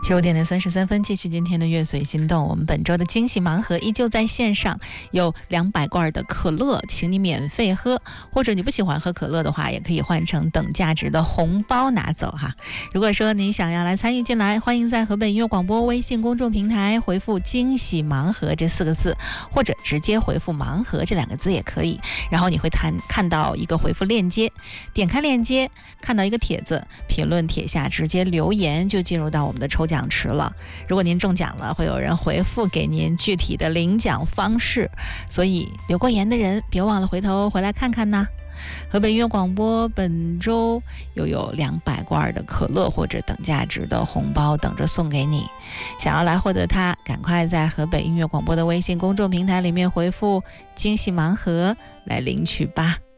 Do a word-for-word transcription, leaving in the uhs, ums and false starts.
十五点的三十三分，继续今天的乐随心动。我们本周的惊喜盲盒依旧在线上，有两百罐的可乐，请你免费喝，或者你不喜欢喝可乐的话，也可以换成等价值的红包拿走哈。如果说你想要来参与进来，欢迎在河北音乐广播微信公众平台回复惊喜盲盒这四个字，或者直接回复盲盒这两个字也可以。然后你会看看到一个回复链接，点开链接看到一个帖子，评论帖下直接留言就进入到我们的抽奖池了。如果您中奖了，会有人回复给您具体的领奖方式，所以留过言的人别忘了回头回来看看呢。河北音乐广播本周又有两百罐的可乐或者等价值的红包等着送给你，想要来获得它，赶快在河北音乐广播的微信公众平台里面回复惊喜盲盒来领取吧。